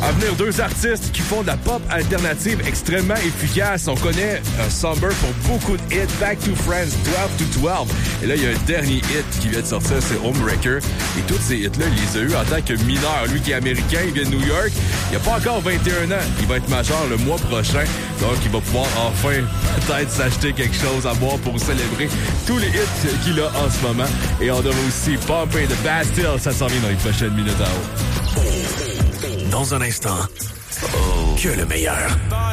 À venir, deux artistes qui font de la pop alternative extrêmement efficace. On connaît Somber pour beaucoup de hits. Back to Friends, 12 to 12. Et là, il y a un dernier hit qui vient de sortir, c'est Homewrecker. Et tous ces hits-là, il les a eu en tant que mineur. Lui qui est américain, il vient de New York. Il n'a pas encore 21 ans. Il va être majeur le mois prochain. Donc, il va pouvoir enfin peut-être s'acheter quelque chose à boire pour célébrer tous les hits qu'il a en ce moment. Et on a aussi Pompey de Bastille. Ça s'en vient dans les prochaines minutes à haut. Dans un instant, que le meilleur.